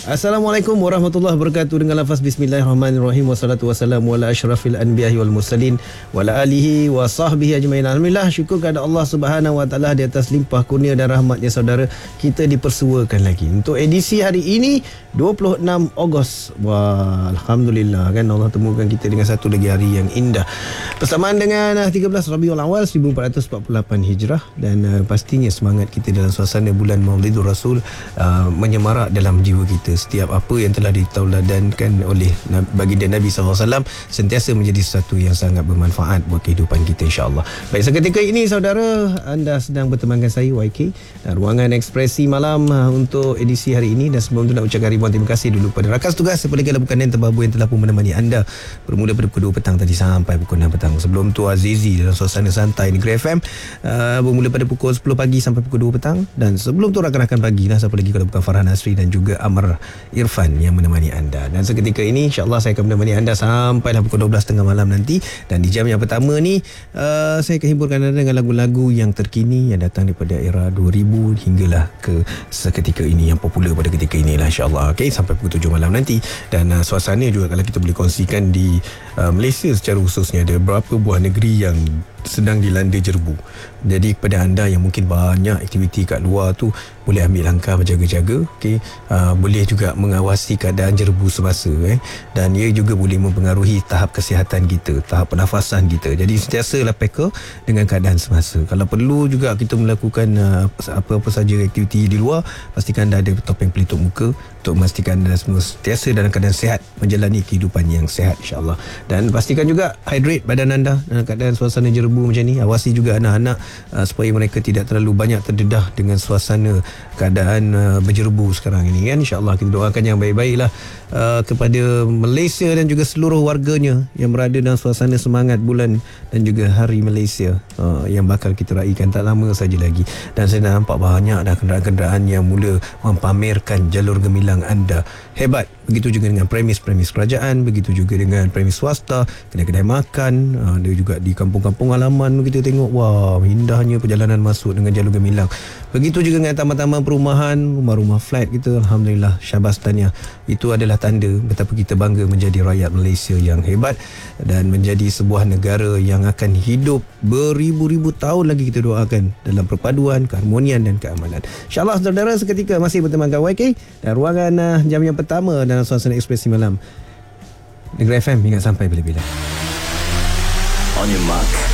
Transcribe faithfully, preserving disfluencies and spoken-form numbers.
Assalamualaikum warahmatullahi wabarakatuh. Dengan lafaz bismillahirrahmanirrahim. Wassalatu wassalamu ala asyrafil anbiya'i wal mursalin wa ala alihi wa sahbihi ajma'in. Alhamdulillah, syukur kepada Allah Subhanahu wa taala di atas limpah kurnia dan rahmatnya saudara, kita dipersuakan lagi untuk edisi hari ini dua puluh enam Ogos. Wah, alhamdulillah kan, Allah temukan kita dengan satu lagi hari yang indah bersamaan dengan tiga belas Rabiul Awal seribu empat ratus empat puluh lapan Hijrah. Dan uh, pastinya semangat kita dalam suasana bulan Maulidur Rasul uh, menyemarak dalam jiwa kita. Setiap apa yang telah ditauladankan oleh baginda Nabi sallallahu alaihi wasallam sentiasa menjadi sesuatu yang sangat bermanfaat buat kehidupan kita, insya-Allah. Baik, seketika ini saudara, anda sedang bertemankan saya Y K dan ruangan ekspresi malam untuk edisi hari ini. Dan sebelum tu nak ucapkan ribuan terima kasih dulu pada rakan tugas seperti Gala Bukan dan Terbabu yang telah pun menemani anda bermula pada pukul dua petang tadi sampai pukul enam petang. Sebelum tu Azizi dalam suasana santai Negeri F M uh, bermula pada pukul sepuluh pagi sampai pukul dua petang. Dan sebelum tu rakan-rakan pagi lah, siapa lagi kalau bukan Farhan Asri dan juga Amar Irfan yang menemani anda. Dan seketika ini insya-Allah saya akan menemani anda sampailah pukul dua belas tiga puluh malam nanti. Dan di jam yang pertama ni uh, saya akan hiburkan anda dengan lagu-lagu yang terkini yang datang daripada era dua ribu hinggalah ke seketika ini, yang popular pada ketika inilah, insya-Allah. Okey, sampai pukul tujuh malam nanti. Dan uh, suasana juga kalau kita boleh kongsikan di uh, Malaysia secara khususnya, ada beberapa buah negeri yang sedang dilanda jerbu. Jadi kepada anda yang mungkin banyak aktiviti kat luar tu, boleh ambil langkah berjaga-jaga. Okey, uh, boleh juga mengawasi keadaan jerbu semasa eh dan ia juga boleh mempengaruhi tahap kesihatan kita, tahap pernafasan kita. Jadi sentiasalah peka dengan keadaan semasa. Kalau perlu juga kita melakukan uh, apa-apa saja aktiviti di luar, pastikan anda ada topeng pelitup muka untuk memastikan anda semua sentiasa dalam keadaan sihat, menjalani kehidupan yang sihat, insya-Allah. Dan pastikan juga hydrate badan anda dalam keadaan suasana jerbu macam ni. Awasi juga anak-anak uh, supaya mereka tidak terlalu banyak terdedah dengan suasana keadaan uh, berjerbu sekarang ini kan. InsyaAllah kita doakan yang baik-baiklah uh, kepada Malaysia dan juga seluruh warganya yang berada dalam suasana semangat bulan dan juga Hari Malaysia uh, yang bakal kita raikan tak lama saja lagi. Dan saya nampak banyak dah kenderaan-kenderaan yang mula mempamerkan jalur gemilang anda. Hebat. Begitu juga dengan premis-premis kerajaan, begitu juga dengan premis swasta, kedai-kedai makan, uh, ada juga di kampung-kampung halaman kita tengok, wah, indahnya perjalanan masuk dengan jalur gemilang. Begitu juga dengan taman-taman perumahan, rumah-rumah flat kita. Alhamdulillah, syabas tahniah. Itu adalah tanda betapa kita bangga menjadi rakyat Malaysia yang hebat dan menjadi sebuah negara yang akan hidup beribu-ribu tahun lagi, kita doakan, dalam perpaduan, keharmonian dan keamanan. InsyaAllah saudara, seketika masih bertemankan Y K dan ruangan uh, jam yang pertama dalam suasana ekspresi malam Negeri F M hingga sampai bila-bila. On your mark.